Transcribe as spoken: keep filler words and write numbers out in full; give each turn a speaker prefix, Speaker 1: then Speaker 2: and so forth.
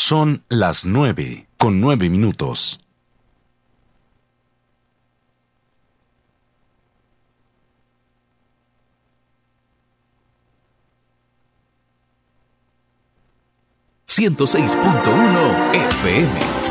Speaker 1: Son las nueve, con nueve minutos.
Speaker 2: ciento seis punto uno F M.